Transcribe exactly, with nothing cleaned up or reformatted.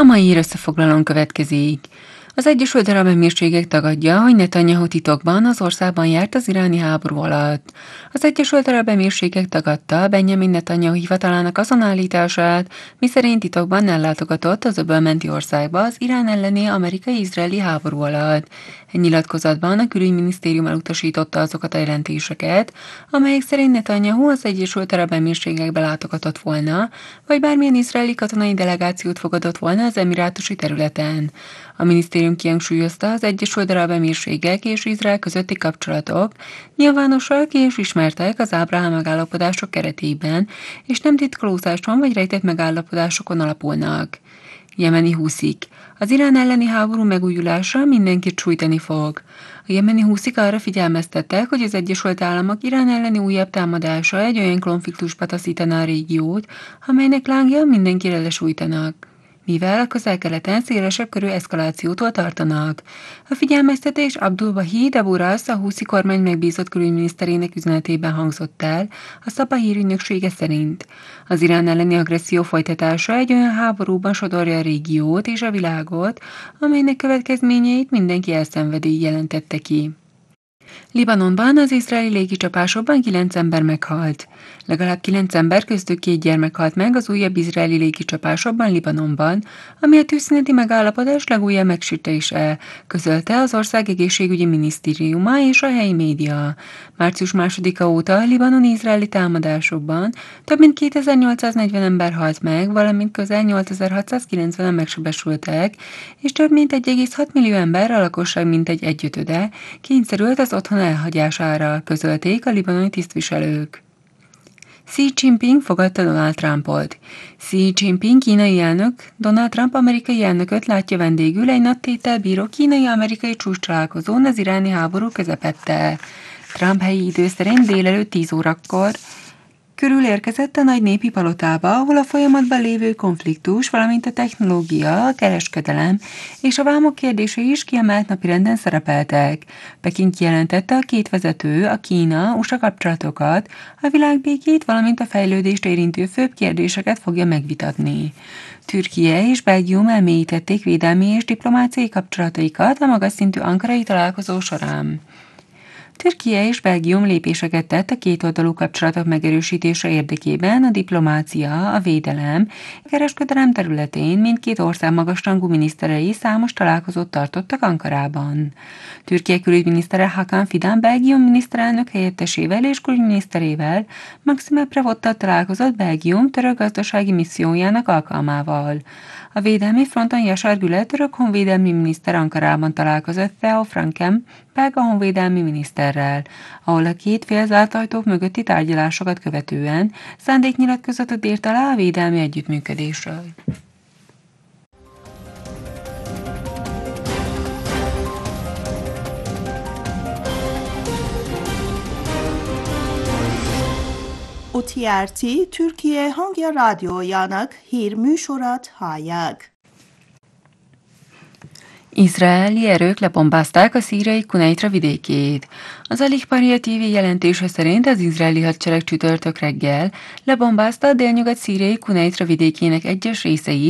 mai hír összefoglalón következik. Az Egyesült Arab Emírségek tagadja, hogy Netanyahu titokban az országban járt az iráni háború alatt. Az Egyesült Arab Emírségek tagadta Benjamin Netanyahu hivatalának azon állítását, miszerint titokban ellátogatott az öbölmenti országba az Irán elleni amerikai-izraeli háború alatt. Egy nyilatkozatban a külügyminisztérium elutasította azokat a jelentéseket, amelyek szerint Netanyahu az Egyesült Arab Emírségekbe látogatott volna, vagy bármilyen izraeli katonai delegációt fogadott volna az emirátusi területen. A minisztérium kihangsúlyozta, az Egyesült Arab Emírségek és Izrael közötti kapcsolatok nyilvánosak és ismertek az Ábrahám megállapodások keretében, és nem titkolózáson vagy rejtett megállapodásokon alapulnak. Jemeni húszik. Az Irán elleni háború megújulása mindenkit sújtani fog. A jemeni húszik arra figyelmeztettek, hogy az Egyesült Államok Irán elleni újabb támadása egy olyan konfliktusba taszítaná a régiót, amelynek lángja mindenkire lesújtanak, mivel a közel-keleten szélesebb körű eszkalációtól tartanak. A figyelmeztetés Abdul Wahid Abu Ras, a húszi kormány megbízott külügyminiszterének üzenetében hangzott el, a Szapa hírügynöksége szerint. Az Irán elleni agresszió folytatása egy olyan háborúban sodorja a régiót és a világot, amelynek következményeit mindenki elszenvedi, jelentette ki. Libanonban az izraeli légicsapásokban kilenc ember meghalt. Legalább kilenc ember, köztük két gyermek halt meg az újabb izraeli légicsapásokban Libanonban, ami a tűzszüneti megállapodás legújabb megsértése, közölte az ország egészségügyi minisztériuma és a helyi média. március másodika óta a libanoni-izraeli támadásokban több mint kétezer-nyolcszáznegyven ember halt meg, valamint közel nyolcezer-hatszázkilencvenen megsebesültek, és több mint egy egész hat millió ember, a lakosság mintegy egyötöde kényszerült az otthon elhagyására, közölték a libanoni tisztviselők. Xi Jinping fogadta Donald Trumpot. Xi Jinping kínai elnök Donald Trump amerikai elnököt látja vendégül egy nagy téttel bíró kínai-amerikai csúcstalálkozón az iráni háború közepette. Trump helyi idő szerint délelőtt tíz órakor körül érkezett a nagy népi palotába, ahol a folyamatban lévő konfliktus, valamint a technológia, a kereskedelem és a vámok kérdései is kiemelt napirenden szerepeltek. Peking kijelentette, a két vezető a Kína-u es á kapcsolatokat, a világbékét, valamint a fejlődést érintő főbb kérdéseket fogja megvitatni. Türkia és Belgium elmélyítették védelmi és diplomáciai kapcsolataikat a magas szintű ankarai találkozó során. Türkia és Belgium lépéseket tett a kétoldalú kapcsolatok megerősítése érdekében a diplomácia, a védelem, a kereskedelem területén mindkét ország magasrangú miniszterei számos találkozót tartottak Ankarában. Türkia külügyminisztere Hakan Fidan Belgium miniszterelnök helyettesével és külügyminiszterével Maxime Prevottal találkozott Belgium török gazdasági missziójának alkalmával. A védelmi fronton Yaşar Güler török honvédelmi miniszter Ankarában találkozott Theo Franken belga honvédelmi miniszterrel, ahol a két fél zárt ajtók mögötti tárgyalásokat követően szándéknyilatkozatot írt alá a védelmi együttműködésről. o té er té Türkiye Hangya Rádiójának hírműsorát hallják. Izraeli erők lebombázták a szíriai Kuneitra vidékét. Az Al-Ikhbariyya té vé jelentése szerint az izraeli hadsereg csütörtök reggel lebombázta a délnyugat szíriai Kuneitra vidékének egyes részeit,